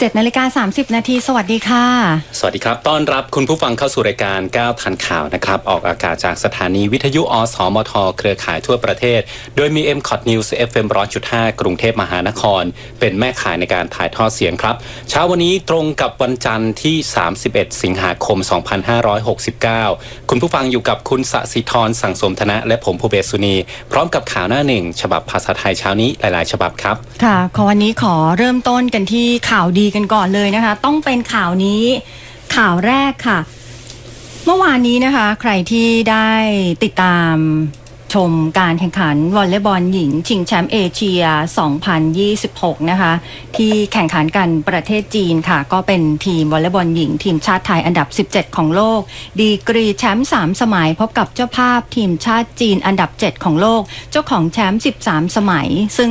17:30 น.สวัสดีค่ะสวัสดีครับต้อนรับคุณผู้ฟังเข้าสู่รายการ9ทันข่าวนะครับออกอากาศจากสถานีวิทยุอสมทเครือข่ายทั่วประเทศโดยมี MCOT News FM 100.5 กรุงเทพมหานครเป็นแม่ข่ายในการถ่ายทอดเสียงครับเช้าวันนี้ตรงกับวันจันทร์ที่31สิงหาคม2569คุณผู้ฟังอยู่กับคุณสศิธรสังสมธนะและผมภูเบศสุนีพร้อมกับข่าวหน้าหนึ่งฉบับภาษาไทยเช้านี้หลายๆฉบับครับค่ะวันนี้ขอเริ่มต้นกันที่ข่าวดีกันก่อนเลยนะคะต้องเป็นข่าวนี้ข่าวแรกค่ะเมื่อวานนี้นะคะใครที่ได้ติดตามชมการแข่งขันวอลเลย์บอลหญิงชิงแชมป์เอเชีย 2026 นะคะที่แข่งขันกันประเทศจีนค่ะก็เป็นทีมวอลเลย์บอลหญิงทีมชาติไทยอันดับ17ของโลกดีกรีแชมป์3สมัยพบกับเจ้าภาพทีมชาติจีนอันดับ7ของโลกเจ้าของแชมป์13สมัยซึ่ง